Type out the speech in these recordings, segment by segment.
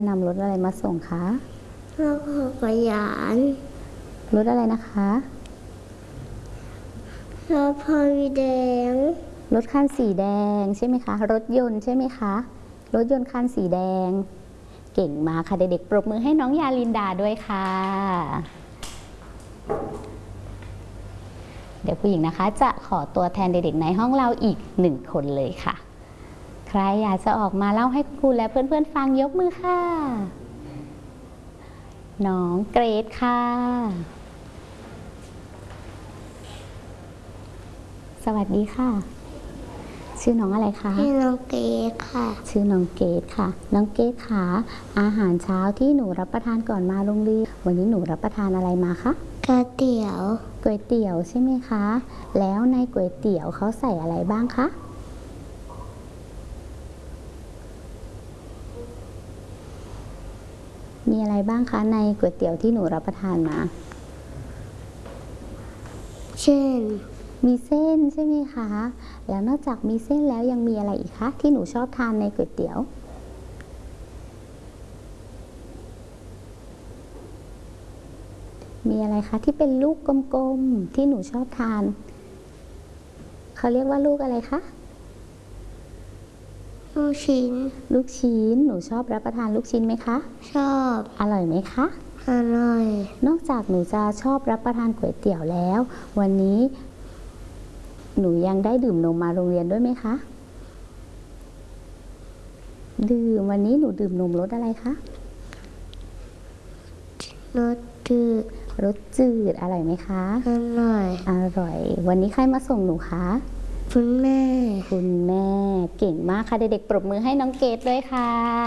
นำรถอะไรมาส่งคะรถจักรยานรถอะไรนะคะรถพอวีแดงรถคันสีแดงใช่ไหมคะรถยนต์ใช่ไหมคะรถยนต์คันสีแดงเก่งมากค่ะเด็กๆปรบมือให้น้องยาลินดาด้วยค่ะเดี๋ยวผู้หญิงนะคะจะขอตัวแทนเด็กๆในห้องเราอีก1 คนเลยค่ะใครอยากจะออกมาเล่าให้คุณครูและเพื่อนๆฟังยกมือค่ะน้องเกรซค่ะสวัสดีค่ะชื่อน้องอะไรคะชื่อน้องเกดค่ะชื่อน้องเกดค่ะน้องเกดค่ะอาหารเช้าที่หนูรับประทานก่อนมาโรงเรียนวันนี้หนูรับประทานอะไรมาคะก๋วยเตี๋ยวก๋วยเตี๋ยวใช่ไหมคะแล้วในก๋วยเตี๋ยวเขาใส่อะไรบ้างคะมีอะไรบ้างคะในก๋วยเตี๋ยวที่หนูรับประทานมาเช่นมีเส้นใช่ไหมคะแล้วนอกจากมีเส้นแล้วยังมีอะไรอีกคะที่หนูชอบทานในก๋วยเตี๋ยวมีอะไรคะที่เป็นลูกกลมๆที่หนูชอบทานเขาเรียกว่าลูกอะไรคะลูกชิ้นลูกชิ้นหนูชอบรับประทานลูกชิ้นไหมคะชอบอร่อยไหมคะอร่อยนอกจากหนูจะชอบรับประทานก๋วยเตี๋ยวแล้ววันนี้หนูยังได้ดื่มนมมาโรงเรียนด้วยไหมคะดื่มวันนี้หนูดื่มนมรสอะไรคะรสจืดรสจืดอร่อยไหมคะอร่อยอร่อยวันนี้ใครมาส่งหนูคะคุณแม่คุณแม่เก่งมากค่ะเด็กๆปรบมือให้น้องเกดด้วยค่ะ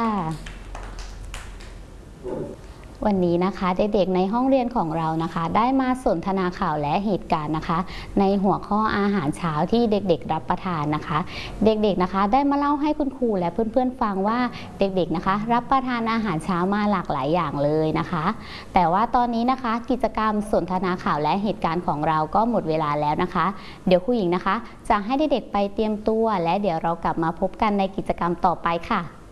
วันนี้นะคะเด็กๆในห้องเรียนของเรานะคะได้มาสนทนาข่าวและเหตุการณ์นะคะในหัวข้ออาหารเช้าที่เด็กๆรับประทานนะคะเด็กๆนะคะได้มาเล่าให้คุณครูและเพื่อนๆฟังว่าเด็กๆนะคะรับประทานอาหารเช้ามาหลากหลายอย่างเลยนะคะแต่ว่าตอนนี้นะคะกิจกรรมสนทนาข่าวและเหตุการณ์ของเราก็หมดเวลาแล้วนะคะเดี๋ยวครูหญิงนะคะจะให้เด็กๆไปเตรียมตัวและเดี๋ยวเรากลับมาพบกันในกิจกรรมต่อไปค่ะ